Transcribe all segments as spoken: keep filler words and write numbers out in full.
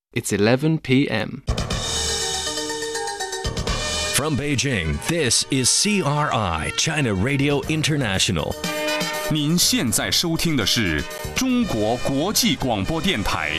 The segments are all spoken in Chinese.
It's eleven p m From Beijing, this is C R I, China Radio International. 您现在收听的是中国国际广播电台。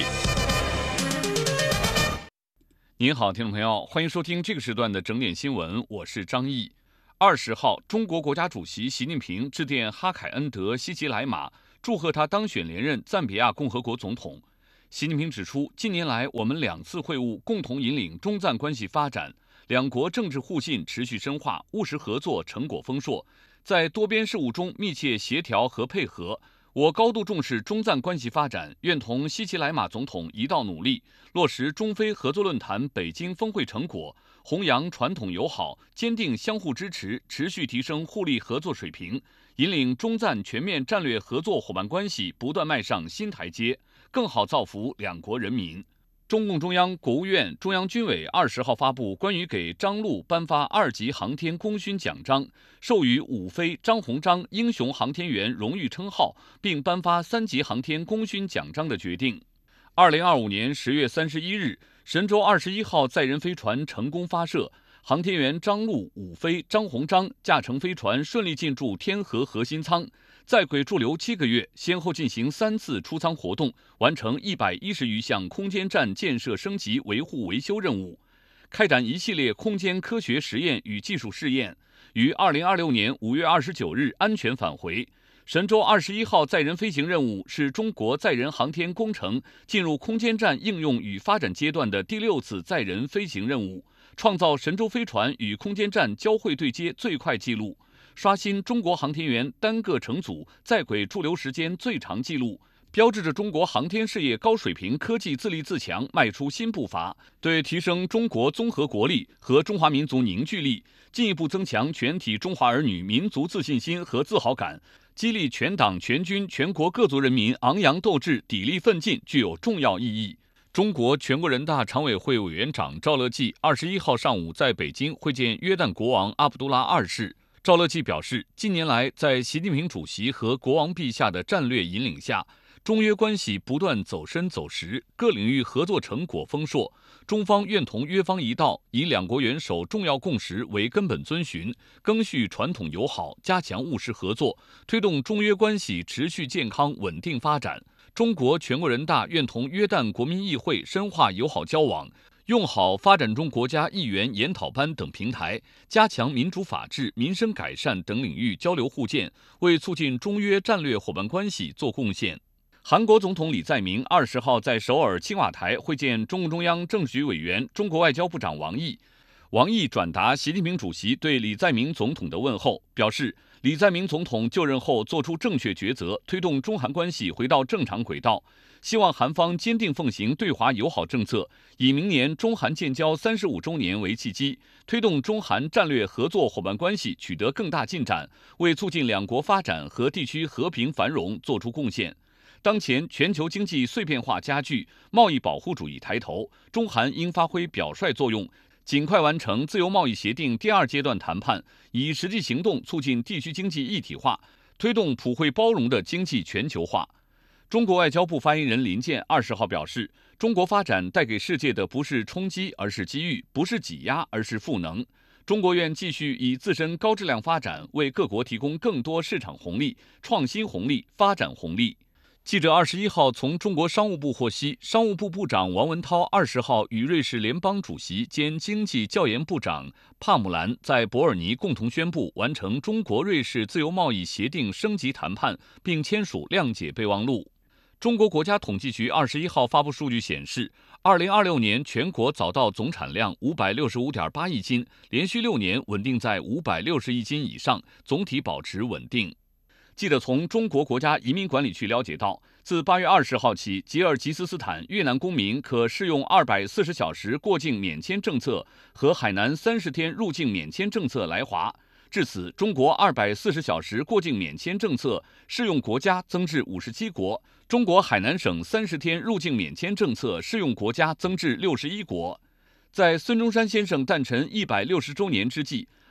您好，听众朋友，欢迎收听这个时段的整点新闻，我是张毅。二十号，中国国家主席习近平致电哈凯恩德·希奇莱马，祝贺他当选连任赞比亚共和国总统。习近平指出，近年来我们两次会晤共同引领中赞关系发展，两国政治互信持续深化，务实合作成果丰硕，在多边事务中密切协调和配合。我高度重视中赞关系发展，愿同希奇莱马总统一道努力，落实中非合作论坛北京峰会成果，弘扬传统友好，坚定相互支持，持续提升互利合作水平，引领中赞全面战略合作伙伴关系不断迈上新台阶，更好造福两国人民。中共中央、国务院、中央军委二十号发布关于给张陆颁发二级航天功勋奖章，授予武飞、张鸿章英雄航天员荣誉称号，并颁发三级航天功勋奖章的决定。二零二五年十月三十一日，神舟二十一号载人飞船成功发射，航天员张陆、武飞、张鸿章驾乘飞船顺利进驻天河核心舱，在轨驻留七个月，先后进行三次出舱活动，完成一百一十余项空间站建设升级、维护维修任务，开展一系列空间科学实验与技术试验，于二零二六年五月二十九日安全返回。神舟二十一号载人飞行任务是中国载人航天工程进入空间站应用与发展阶段的第六次载人飞行任务，创造神舟飞船与空间站交会对接最快纪录，刷新中国航天员单个乘组在轨驻留时间最长纪录，标志着中国航天事业高水平科技自立自强迈出新步伐，对提升中国综合国力和中华民族凝聚力，进一步增强全体中华儿女民族自信心和自豪感，激励全党全军全国各族人民昂扬斗志、砥砺奋进，具有重要意义。中国全国人大常委会委员长赵乐际二十一号上午在北京会见约旦国王阿卜杜拉二世。赵乐际表示，近年来在习近平主席和国王陛下的战略引领下，中约关系不断走深走实，各领域合作成果丰硕。中方愿同约方一道，以两国元首重要共识为根本遵循，赓续传统友好，加强务实合作，推动中约关系持续健康稳定发展。中国全国人大愿同约旦国民议会深化友好交往，用好发展中国家议员研讨班等平台，加强民主法治、民生改善等领域交流互鉴，为促进中约战略伙伴关系做贡献。韩国总统李在明二十号在首尔青瓦台会见中共中央政治局委员、中国外交部长王毅。王毅转达习近平主席对李在明总统的问候，表示李在明总统就任后做出正确抉择，推动中韩关系回到正常轨道，希望韩方坚定奉行对华友好政策，以明年中韩建交三十五周年为契机，推动中韩战略合作伙伴关系取得更大进展，为促进两国发展和地区和平繁荣做出贡献。当前全球经济碎片化加剧，贸易保护主义抬头，中韩应发挥表率作用，尽快完成自由贸易协定第二阶段谈判，以实际行动促进地区经济一体化，推动普惠包容的经济全球化。中国外交部发言人林健二十号表示，中国发展带给世界的不是冲击，而是机遇；不是挤压，而是赋能。中国愿继续以自身高质量发展，为各国提供更多市场红利、创新红利、发展红利。记者二十一号从中国商务部获悉，商务部部长王文涛二十号与瑞士联邦主席兼经济教研部长帕姆兰在伯尔尼共同宣布完成中国瑞士自由贸易协定升级谈判，并签署谅解备忘录。中国国家统计局二十一号发布数据显示，二零二六年全国早稻总产量五百六十五点八亿斤，连续六年稳定在五百六十亿斤以上，总体保持稳定。记者从中国国家移民管理局了解到，自八月二十号起，吉尔吉斯斯坦越南公民可适用二百四十小时过境免签政策和海南三十天入境免签政策来华。至此，中国二百四十小时过境免签政策适用国家增至五十七国，中国海南省三十天入境免签政策适用国家增至六十一国。在孙中山先生诞辰一百六十周年之际，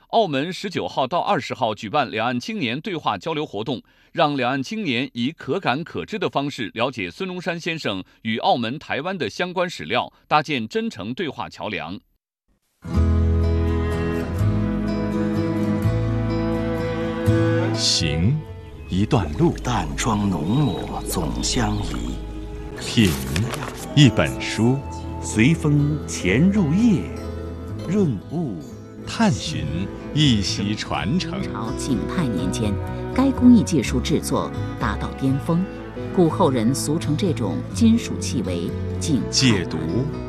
澳门十九号到二十号举办两岸青年对话交流活动，让两岸青年以可感可知的方式了解孙中山先生与澳门、台湾的相关史料，搭建真诚对话桥梁。 行，一段路； 淡妆浓抹总相宜。 品，一本书； 随风潜入夜，润物。 探寻，一席传承。 朝景泰年间，该工艺技术制作达到巅峰，故后人俗称这种金属器为景泰。 戒毒，